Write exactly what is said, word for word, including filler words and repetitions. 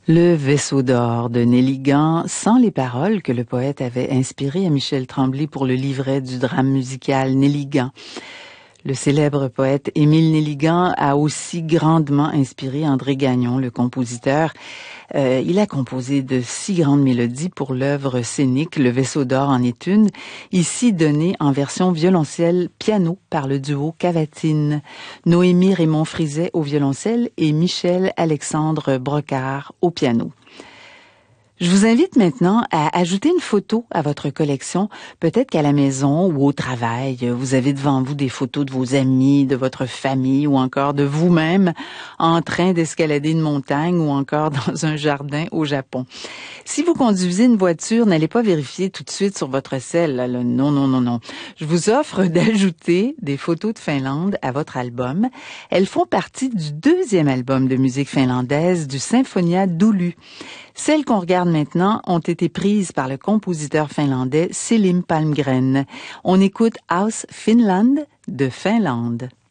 Le Vaisseau d'or de Nelly Gant, sans les paroles que le poète avait inspirées à Michel Tremblay pour le livret du drame musical Nelly Gant. Le célèbre poète Émile Nelligan a aussi grandement inspiré André Gagnon, le compositeur. Euh, il a composé de si grandes mélodies pour l'œuvre scénique Le Vaisseau d'or en est une, ici donnée en version violoncelle-piano par le duo Cavatine. Noémie Raymond-Frizet au violoncelle et Michel Alexandre Brocard au piano. Je vous invite maintenant à ajouter une photo à votre collection. Peut-être qu'à la maison ou au travail, vous avez devant vous des photos de vos amis, de votre famille ou encore de vous-même en train d'escalader une montagne ou encore dans un jardin au Japon. Si vous conduisez une voiture, n'allez pas vérifier tout de suite sur votre cell. Là, là. Non, non, non, non. Je vous offre d'ajouter des photos de Finlande à votre album. Elles font partie du deuxième album de musique finlandaise du Symphonia d'Oulu. Celles qu'on regarde maintenant ont été prises par le compositeur finlandais Selim Palmgren. On écoute House Finland de Finlande.